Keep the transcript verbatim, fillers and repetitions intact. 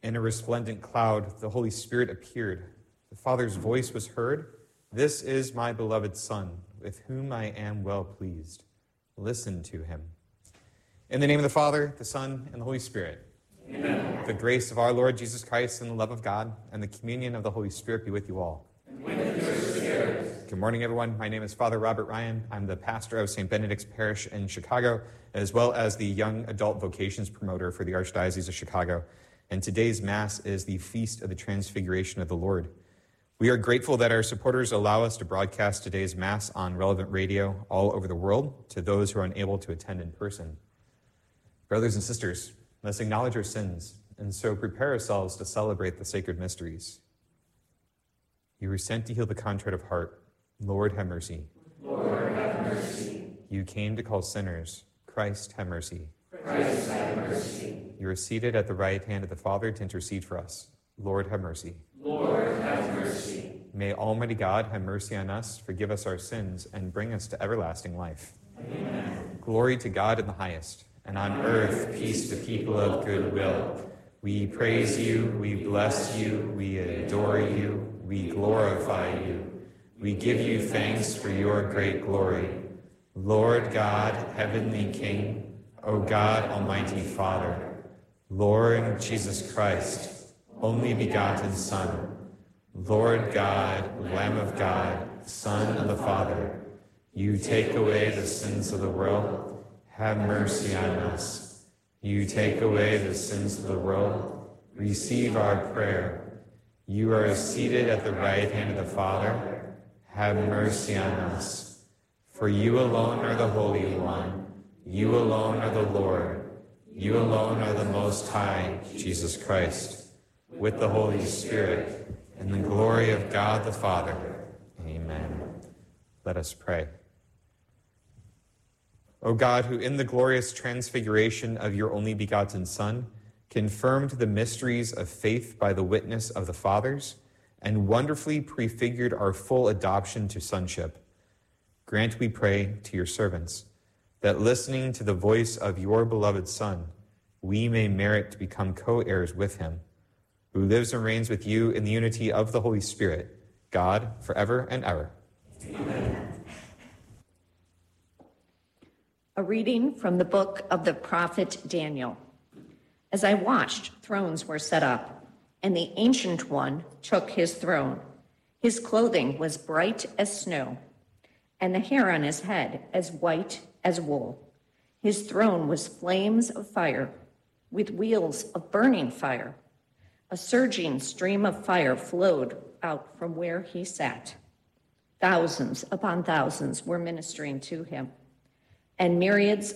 In a resplendent cloud, the Holy Spirit appeared. The Father's voice was heard. This is my beloved Son, with whom I am well pleased. Listen to him. In the name of the Father, the Son, and the Holy Spirit. Amen. The grace of our Lord Jesus Christ and the love of God and the communion of the Holy Spirit be with you all. And with your spirit. Good morning, everyone. My name is Father Robert Ryan. I'm the pastor of Saint Benedict's Parish in Chicago, as well as the Young Adult Vocations Promoter for the Archdiocese of Chicago. And today's Mass is the Feast of the Transfiguration of the Lord. We are grateful that our supporters allow us to broadcast today's Mass on relevant radio all over the world to those who are unable to attend in person. Brothers and sisters, let's acknowledge our sins and so prepare ourselves to celebrate the sacred mysteries. You were sent to heal the contrite of heart. Lord, have mercy. Lord, have mercy. You came to call sinners. Christ, have mercy. Christ, have mercy. You are seated at the right hand of the Father to intercede for us. Lord, have mercy. Lord, have mercy. May Almighty God have mercy on us, forgive us our sins, and bring us to everlasting life. Amen. Glory to God in the highest, and on earth peace to people of good will. We praise you, we bless you, we adore you, we glorify you. We give you thanks for your great glory. Lord God, heavenly King, O God, almighty Father, Lord Jesus Christ, only begotten Son, Lord God, Lamb of God, Son of the Father, you take away the sins of the world, have mercy on us. You take away the sins of the world, receive our prayer. You are seated at the right hand of the Father, have mercy on us. For you alone are the Holy One, you alone are the Lord, you alone are the Most High, Jesus Christ, with the Holy Spirit, in the glory of God the Father. Amen. Let us pray. O God, who in the glorious transfiguration of your only begotten Son, confirmed the mysteries of faith by the witness of the fathers, and wonderfully prefigured our full adoption to sonship, grant, we pray, to your servants, that listening to the voice of your beloved Son, we may merit to become co-heirs with him, who lives and reigns with you in the unity of the Holy Spirit, God, forever and ever. Amen. A reading from the book of the prophet Daniel. As I watched, thrones were set up, and the Ancient One took his throne. His clothing was bright as snow, and the hair on his head as white as wool. His throne was flames of fire, with wheels of burning fire. A surging stream of fire flowed out from where he sat. Thousands upon thousands were ministering to him, and myriads